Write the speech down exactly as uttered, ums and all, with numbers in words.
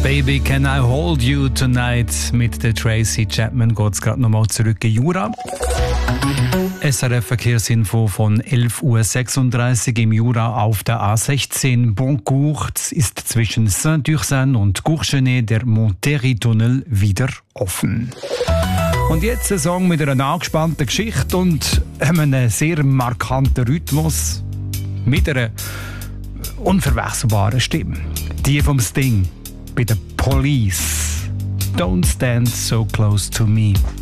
Baby, can I hold you tonight? Mit der Tracy Chapman geht es gerade nochmal zurück in Jura. S R F-Verkehrsinfo von elf Uhr sechsunddreißig im Jura auf der A sechzehn. Boncourt ist zwischen Saint-Ursanne und Courchenet der Monterey-Tunnel wieder offen. Und jetzt ein Song mit einer angespannten Geschichte und einem sehr markanten Rhythmus mit einer unverwechselbaren Stimme. Die vom Sting bei der Police. Don't stand so close to me.